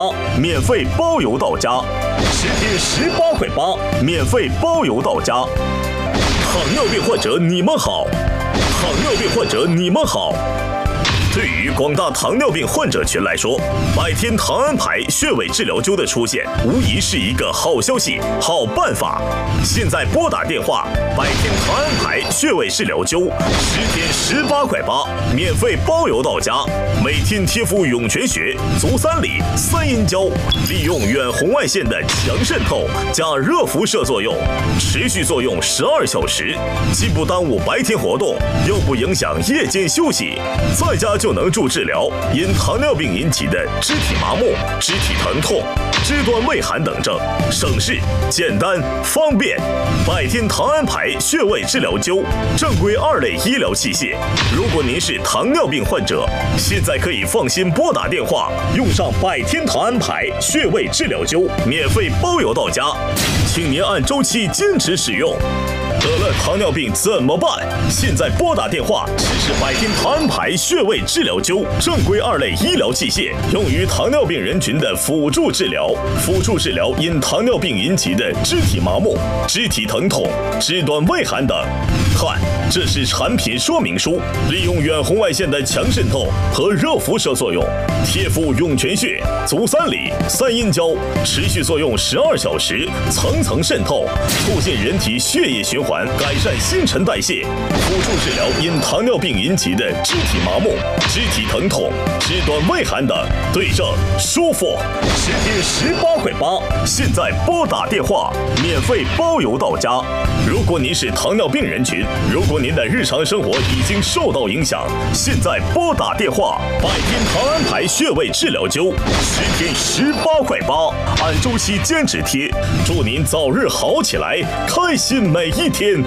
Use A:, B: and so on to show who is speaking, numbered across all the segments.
A: 免费包邮到家，10天18块8，免费包邮到家。糖尿病患者你们好，糖尿病患者你们好。对于广大糖尿病患者群来说，百天糖安牌穴位治疗灸的出现，无疑是一个好消息、好办法。现在拨打电话，百天糖安牌穴位治疗灸，10天18块8，免费包邮到家。每天贴敷涌泉穴、足三里、三阴交，利用远红外线的强渗透加热辐射作用，持续作用12小时，既不耽误白天活动，又不影响夜间休息，在家就能助治疗因糖尿病引起的肢体麻木、肢体疼痛、肢端畏寒等症，省事、简单、方便。百天糖安牌穴位治疗灸，正规2类医疗器械。如果您是糖尿病患者，现在可以放心拨打电话，用上百天糖安牌穴位治疗灸，免费包邮到家，请您按周期坚持使用。得了糖尿病怎么办？现在拨打电话，实施百天糖安牌穴位治疗灸，正规2类医疗器械，用于糖尿病人群的辅助治疗。辅助治疗因糖尿病引起的肢体麻木、肢体疼痛、肢端畏寒等。看，这是产品说明书，利用远红外线的强渗透和热辐射作用，贴敷涌泉穴、足三里、三阴交，持续作用12小时，层层渗透，促进人体血液循环，改善新陈代谢，辅助治疗因糖尿病引起的肢体麻木、肢体疼痛、肢端畏寒等，对症舒服。10天18块8，现在拨打电话，免费包邮到家。如果您是糖尿病人群，如果您的日常生活已经受到影响，现在拨打电话，百天糖安牌穴位治疗灸，10天18块8，按周期坚持贴，祝您早日好起来，开心每一天。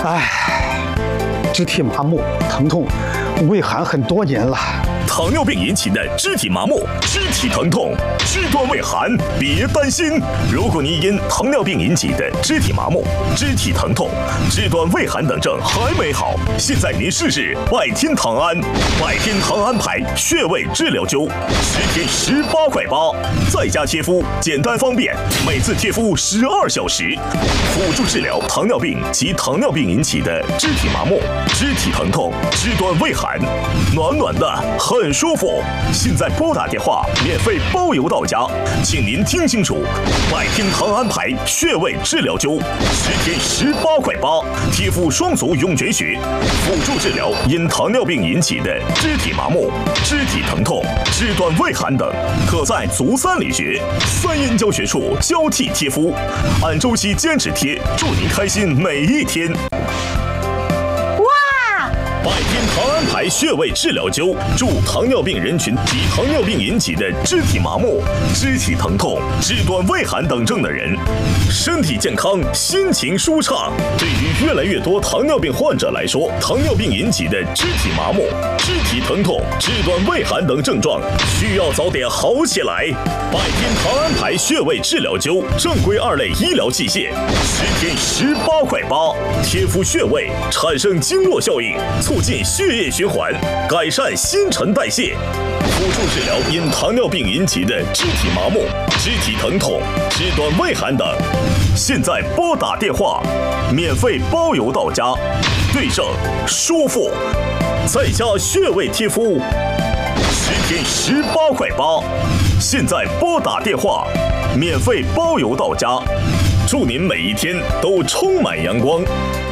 B: 肢体麻木、疼痛、畏寒很多年了。
A: 糖尿病引起的肢体麻木、肢体疼痛、肢端畏寒，别担心。如果您因糖尿病引起的肢体麻木、肢体疼痛、肢端畏寒等症还没好，现在您试试百天糖安。百天糖安牌穴位治疗灸，10天18块8，在家贴敷，简单方便，每次贴敷12小时，辅助治疗糖尿病及糖尿病引起的肢体麻木、肢体疼痛、肢端畏寒，暖暖的很舒服。现在拨打电话，免费包邮到家，请您听清楚，百天糖安牌穴位治疗灸，10天18块8，贴敷双足涌泉穴，辅助治疗因糖尿病引起的肢体麻木、肢体疼痛、肢端畏寒等，可在足三里穴、三阴交穴处交替贴敷，按周期坚持贴，祝您开心每一天。百天糖安牌穴位治疗灸，助糖尿病人群及糖尿病引起的肢体麻木、肢体疼痛、肢端畏寒等症的人，身体健康，心情舒畅。对于越来越多糖尿病患者来说，糖尿病引起的肢体麻木、肢体疼痛、肢端畏寒等症状，需要早点好起来。百天糖安牌穴位治疗灸，正规2类医疗器械，10天18块8，贴敷穴位，产生经络效应，促进血液循环，改善新陈代谢，辅助治疗因糖尿病引起的肢体麻木、肢体疼痛、肢端畏寒等。现在拨打电话，免费包邮到家，对症舒服，在家穴位贴敷，10天18块8。现在拨打电话，免费包邮到家，祝您每一天都充满阳光。